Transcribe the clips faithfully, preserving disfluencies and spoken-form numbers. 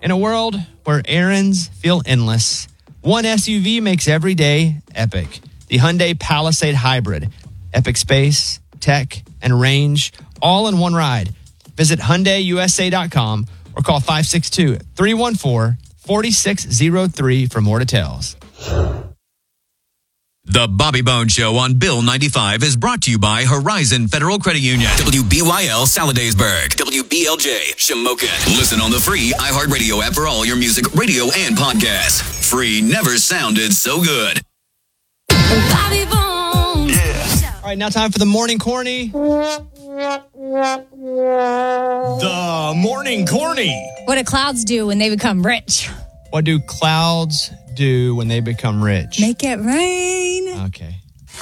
In a world where errands feel endless, one S U V makes every day epic. The Hyundai Palisade Hybrid. Epic space, tech, and range, all in one ride. Visit Hyundai U S A dot com or call five six two, three one four, four six zero three for more details. The Bobby Bones Show on Bill ninety-five is brought to you by Horizon Federal Credit Union. W B Y L Saladasburg. W B L J Shamokin. Listen on the free iHeartRadio app for all your music, radio, and podcasts. Free never sounded so good. Bobby Bones. Yeah. All right, now time for the Morning Corny. The Morning Corny. What do clouds do when they become rich? What do clouds do when they become rich? Make it rain. Okay.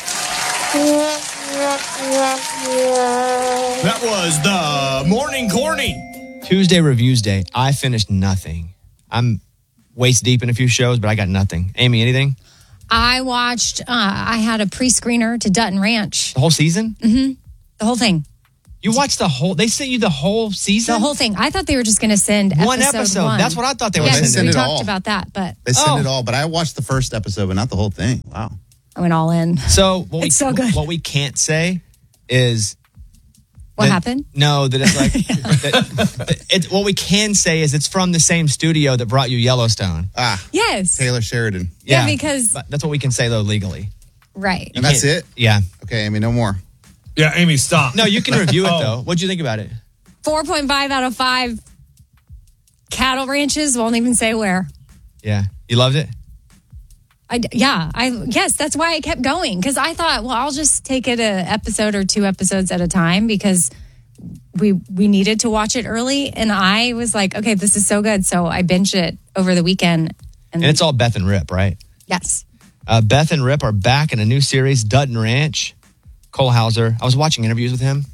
That was the Morning Corny. Tuesday Reviews Day. I finished nothing. I'm waist deep in a few shows, but I got nothing. Amy, anything? I watched, uh, I had a pre-screener to Dutton Ranch. The whole season? Mm-hmm. The whole thing. You watched the whole, they sent you the whole season? The whole thing. I thought they were just going to send episode one episode. One. That's what I thought they were yeah, going to send. send. We it talked all. about that, but They sent Oh. it all, but I watched the first episode, but not the whole thing. Wow. I went all in. So what we It's so good. what we can't say is What that- happened? No, that it's like that, that it, what we can say is it's from the same studio that brought you Yellowstone. Ah, Yes. Taylor Sheridan. Yeah, because- but that's what we can say though legally. Right. And that's can't- it? Yeah. Okay, Amy, no more. Yeah, Amy, stop. No, you can review it Oh. though. What'd you think about it? four point five out of five cattle ranches. Won't even say where. Yeah, you loved it. I, yeah, I yes, that's why I kept going because I thought, well, I'll just take it a episode or two episodes at a time because we we needed to watch it early, and I was like, okay, this is so good, so I binged it over the weekend. And it's all Beth and Rip, right? Yes, Uh, Beth and Rip are back in a new series, Dutton Ranch. Cole Hauser. I was watching interviews with him.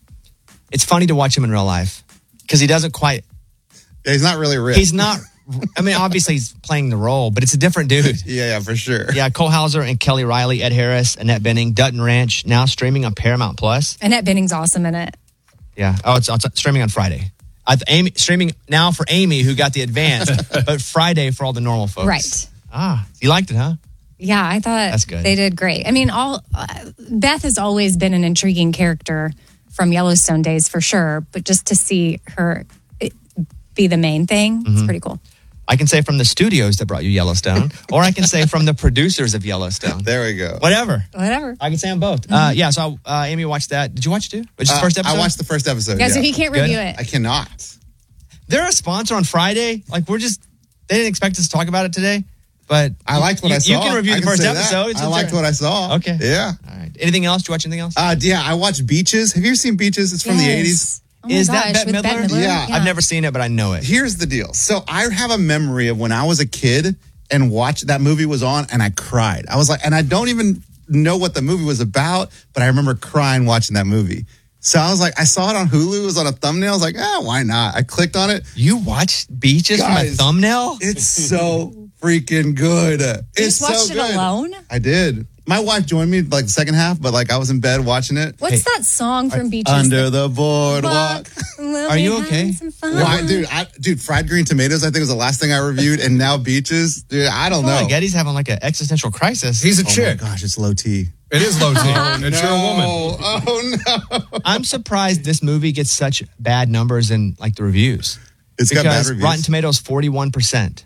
It's funny to watch him in real life because he doesn't quite. Yeah, he's not really rich. He's not. I mean, obviously he's playing the role, but it's a different dude. Yeah, yeah, for sure. Yeah, Cole Hauser and Kelly Riley, Ed Harris, Annette Bening, Dutton Ranch, now streaming on Paramount Plus. Annette Bening's awesome in it. Yeah. Oh, it's, it's streaming on Friday. I, Amy, streaming now for Amy, who got the advanced, but Friday for all the normal folks. Right. Ah, you liked it, huh? Yeah, I thought That's good. they did great. I mean, all uh, Beth has always been an intriguing character from Yellowstone days for sure, but just to see her it, be the main thing, Mm-hmm. it's pretty cool. I can say from the studios that brought you Yellowstone, or I can say from the producers of Yellowstone. There we go. Whatever. Whatever. I can say them both. Uh, yeah, so uh, Amy watched that. Did you watch it too? Which is the Uh, first episode? I watched the first episode. Yeah, Yeah, so he can't Good. review it. I cannot. They're a sponsor on Friday. Like, we're just, they didn't expect us to talk about it today, but I liked what you, I saw. You can review I the first say that. episode. It's I liked your- what I saw. Okay. Yeah. All right. Anything else? Did you watch anything else? Uh, yeah, I watched Beaches. Have you ever seen Beaches? It's from the Yes. eighties. Oh my Is gosh, that Bette with Midler? Bette Midler? Yeah. I've never seen it, but I know it. Here's the deal. So I have a memory of when I was a kid and watched that movie was on and I cried. I was like, and I don't even know what the movie was about, but I remember crying watching that movie. So I was like, I saw it on Hulu. It was on a thumbnail. I was like, ah, why not? I clicked on it. You watched Beaches from a Guys, thumbnail? It's so freaking good. You It's just watched so it good. alone? I did. My wife joined me like the second half, but like I was in bed watching it. What's that song from Beaches? Under the boardwalk. Are you okay? Why, dude? I, dude, fried green tomatoes. I think was the last thing I reviewed, and now Beaches. Dude, I don't Oh, know. Getty's having like an existential crisis. He's a Oh my chick. gosh, it's low T. It is low T. And you're a woman. Oh no! I'm surprised this movie gets such bad numbers in like the reviews. It's got bad Because reviews. Rotten Tomatoes forty-one percent.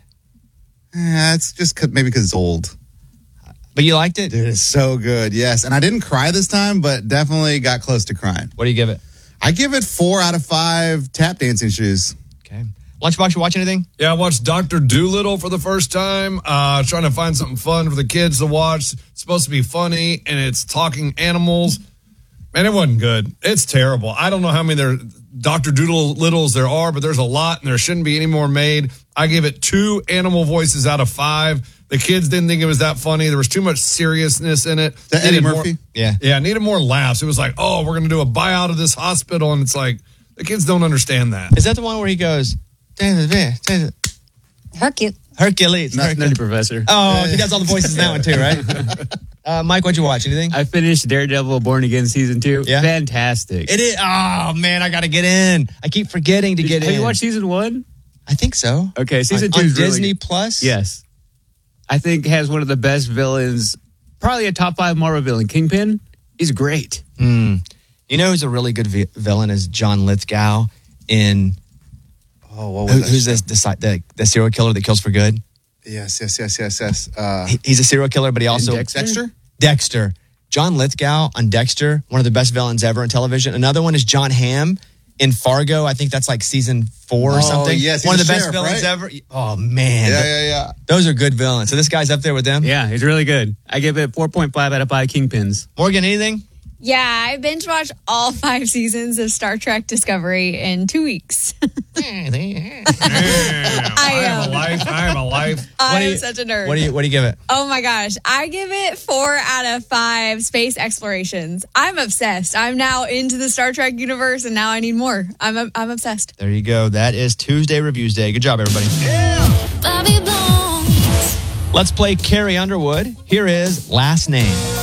Yeah, it's just 'cause- maybe because it's old. But you liked it? Dude, it's so good. Yes, and I didn't cry this time, but definitely got close to crying. What do you give it? I give it four out of five tap dancing shoes. Okay. Lunchbox, you watch anything? Yeah, I watched Doctor Doolittle for the first time. Uh, trying to find something fun for the kids to watch. It's supposed to be funny, and it's talking animals. Man, it wasn't good. It's terrible. I don't know how many there Doctor Doolittles there are, but there's a lot, and there shouldn't be any more made. I gave it two animal voices out of five. The kids didn't think it was that funny. There was too much seriousness in it. Is that Eddie Needed more- Murphy? Yeah. Yeah, needed more laughs. It was like, oh, we're going to do a buyout of this hospital, and it's like, the kids don't understand that. Is that the one where he goes, Hercules. Hercules? Not Hercules. Nutty Professor. Oh, he does all the voices in that one too, right? Uh, Mike, what'd you watch? Anything? I finished Daredevil Born Again season two. Yeah? Fantastic. It is. Oh man, I gotta get in. I keep forgetting to get Have in. you watched season one? I think so. Okay, season on, two on is really Disney good. Plus. Yes. I think has one of the best villains, probably a top five Marvel villain. Kingpin, he's great. Mm. You know who's a really good vi- villain is John Lithgow in. Oh, what was Who, that who's show? this, the, the the serial killer that kills for good? Yes, yes, yes, yes, yes. Uh, He- he's a serial killer, but he also Dexter? Dexter? Dexter. John Lithgow on Dexter, one of the best villains ever in television. Another one is John Hamm in Fargo. I think that's like season four or Oh, something. yes, he's one of the the best sheriff, villains right? ever. Oh man, Yeah, yeah, yeah. those are good villains. So this guy's up there with them. Yeah, he's really good. I give it four point five out of five Kingpins. Morgan, anything? Yeah, I binge watched all five seasons of Star Trek Discovery in two weeks. Damn, I I am am. alive. I am alive. I do am you- such a nerd. What do you What do you give it? Oh my gosh. I give it four out of five space explorations. I'm obsessed. I'm now into the Star Trek universe and now I need more. I'm I'm obsessed. There you go. That is Tuesday Reviews Day. Good job, everybody. Bobby Bones. Let's play Carrie Underwood. Here is Last Name.